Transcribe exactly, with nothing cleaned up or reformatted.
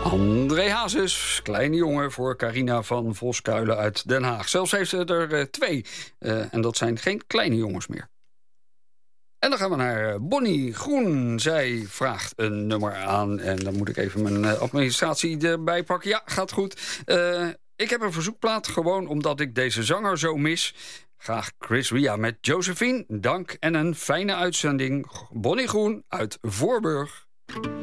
André Hazes, kleine jongen voor Carina van Voskuilen uit Den Haag. Zelfs heeft ze er uh, twee. Uh, en dat zijn geen kleine jongens meer. En dan gaan we naar Bonnie Groen. Zij vraagt een nummer aan. En dan moet ik even mijn uh, administratie erbij pakken. Ja, gaat goed. Uh, ik heb een verzoekplaat, gewoon omdat ik deze zanger zo mis. Graag Chris Ria met Josephine. Dank en een fijne uitzending. Bonnie Groen uit Voorburg.